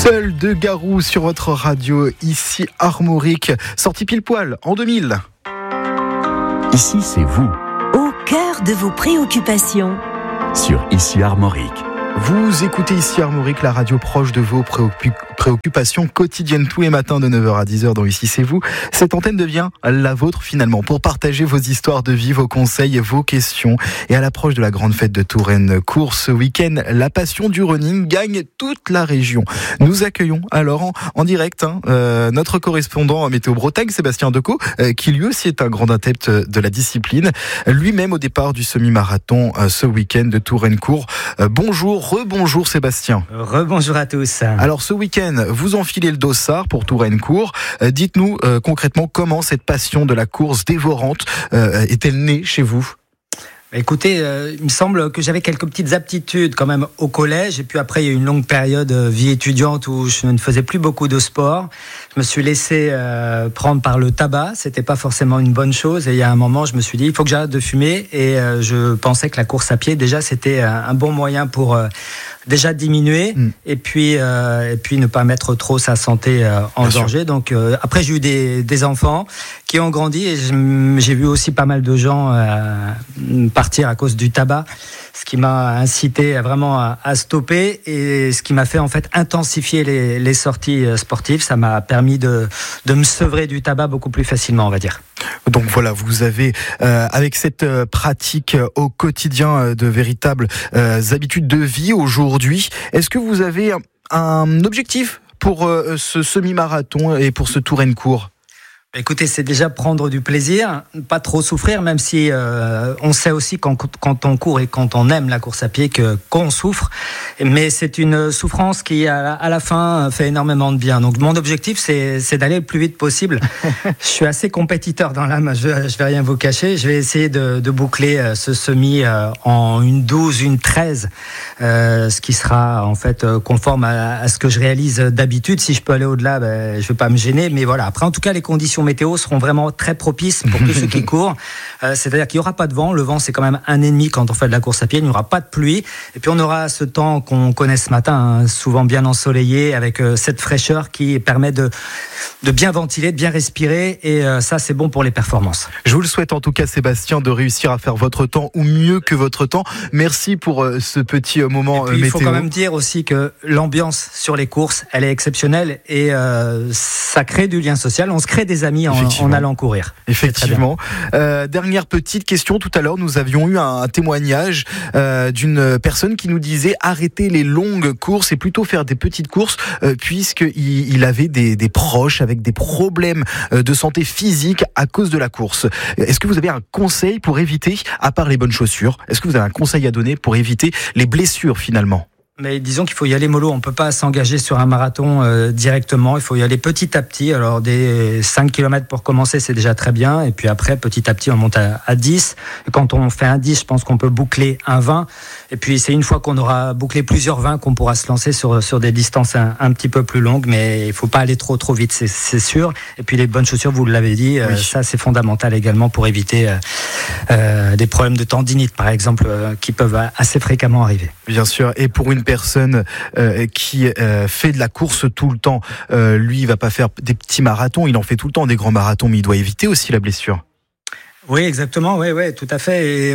Seul de Garou sur votre radio, ici Armorique, sorti pile poil en 2000. Ici, c'est vous. Au cœur de vos préoccupations. Sur Ici Armorique. Vous écoutez ici Armorique, la radio proche de vos préoccupations quotidiennes tous les matins de 9h à 10h dans Ici c'est vous. Cette antenne devient la vôtre finalement pour partager vos histoires de vie, vos conseils, vos questions. Et à l'approche de la grande fête de Touraine Course ce week-end, la passion du running gagne toute la région. Nous accueillons alors en direct notre correspondant à Météo Bretagne, Sébastien Decaux, qui lui aussi est un grand adepte de la discipline. Lui-même au départ du semi-marathon ce week-end de Touraine Course. Bonjour. Rebonjour Sébastien. Rebonjour à tous. Alors ce week-end, vous enfilez le dossard pour Touraine Course. Dites-nous concrètement comment cette passion de la course dévorante est-elle née chez vous ? Écoutez, il me semble que j'avais quelques petites aptitudes quand même au collège, et puis après il y a eu une longue période vie étudiante où je ne faisais plus beaucoup de sport. Je me suis laissé prendre par le tabac, c'était pas forcément une bonne chose, et il y a un moment je me suis dit il faut que j'arrête de fumer, et je pensais que la course à pied déjà c'était un bon moyen pour déjà diminuer et puis ne pas mettre trop sa santé en danger. Donc après j'ai eu des enfants qui ont grandi, et j'ai vu aussi pas mal de gens partir à cause du tabac, ce qui m'a incité vraiment à stopper, et ce qui m'a fait en fait intensifier les sorties sportives. Ça m'a permis de me sevrer du tabac beaucoup plus facilement, on va dire. Donc voilà, vous avez avec cette pratique au quotidien de véritables habitudes de vie aujourd'hui. Est-ce que vous avez un objectif pour ce semi-marathon et pour ce Touraine Course ? Écoutez, c'est déjà prendre du plaisir, pas trop souffrir, même si on sait aussi quand on court et quand on aime la course à pied qu'on souffre. Mais c'est une souffrance qui, à la fin, fait énormément de bien. Donc mon objectif, c'est d'aller le plus vite possible. Je suis assez compétiteur dans l'âme, je vais rien vous cacher. Je vais essayer de boucler ce semi en une 12, une 13, ce qui sera en fait conforme à ce que je réalise d'habitude. Si je peux aller au-delà, je vais pas me gêner. Mais voilà, après en tout cas, les conditions météo seront vraiment très propices pour tous ceux qui courent. C'est-à-dire qu'il n'y aura pas de vent. Le vent, c'est quand même un ennemi quand on fait de la course à pied. Il n'y aura pas de pluie. Et puis, on aura ce temps qu'on connaît ce matin, souvent bien ensoleillé, avec cette fraîcheur qui permet de bien ventiler, de bien respirer. Et ça, c'est bon pour les performances. Je vous le souhaite en tout cas, Sébastien, de réussir à faire votre temps ou mieux que votre temps. Merci pour ce petit moment météo. Il faut quand même dire aussi que l'ambiance sur les courses, elle est exceptionnelle, et ça crée du lien social. On se crée des amis en allant courir. Effectivement. Dernière petite question. Tout à l'heure, nous avions eu un témoignage d'une personne qui nous disait arrêter les longues courses et plutôt faire des petites courses puisqu'il avait des proches avec des problèmes de santé physique à cause de la course. Est-ce que vous avez un conseil pour éviter, à part les bonnes chaussures, est-ce que vous avez un conseil à donner pour éviter les blessures finalement ? Mais disons qu'il faut y aller mollo, on ne peut pas s'engager sur un marathon directement, il faut y aller petit à petit. Alors des 5 km pour commencer, c'est déjà très bien, et puis après petit à petit on monte à 10. Et quand on fait un 10, je pense qu'on peut boucler un 20, et puis c'est une fois qu'on aura bouclé plusieurs 20 qu'on pourra se lancer sur des distances un petit peu plus longues, mais il ne faut pas aller trop vite, c'est sûr. Et puis les bonnes chaussures, vous l'avez dit, oui. Ça c'est fondamental également pour éviter des problèmes de tendinite par exemple, qui peuvent assez fréquemment arriver. Bien sûr, et pour une personne qui fait de la course tout le temps, lui il va pas faire des petits marathons, il en fait tout le temps des grands marathons, mais il doit éviter aussi la blessure. Oui, exactement, oui, tout à fait. Et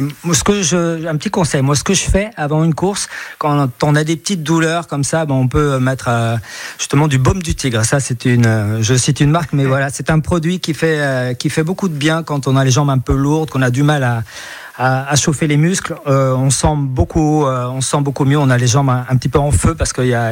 un petit conseil, moi, ce que je fais avant une course, quand on a des petites douleurs comme ça, on peut mettre justement du baume du tigre. Ça, je cite une marque, mais voilà, c'est un produit qui fait beaucoup de bien quand on a les jambes un peu lourdes, qu'on a du mal à chauffer les muscles. On sent beaucoup mieux. On a les jambes un petit peu en feu parce qu'il y a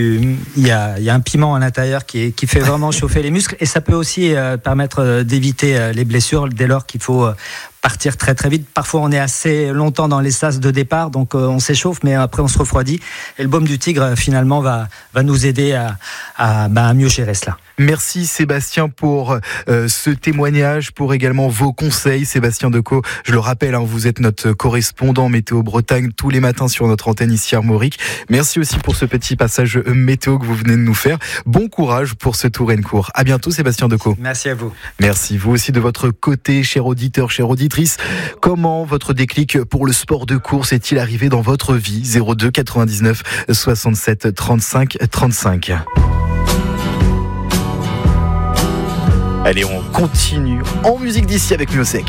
un piment à l'intérieur qui fait vraiment chauffer les muscles, et ça peut aussi permettre d'éviter les blessures dès lors qu'il faut partir très très vite. Parfois on est assez longtemps dans les sas de départ, donc on s'échauffe, mais après on se refroidit, et le baume du tigre finalement va nous aider à mieux gérer cela. Merci Sébastien pour ce témoignage, pour également vos conseils. Sébastien Decaux, je le rappelle, vous êtes notre correspondant Météo Bretagne tous les matins sur notre antenne ici Armorique. Merci aussi pour ce petit passage météo que vous venez de nous faire. Bon courage pour ce Touraine-Court. À bientôt Sébastien Decaux. Merci à vous. Merci vous aussi de votre côté, chers auditeurs, chères auditrices. Comment votre déclic pour le sport de course est-il arrivé dans votre vie ? 02 99 67 35 35. Allez, on continue en musique d'ici avec Miosec.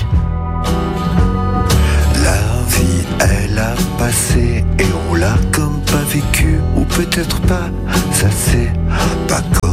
La vie, elle a passé et on l'a comme pas vécu, ou peut-être pas, ça c'est pas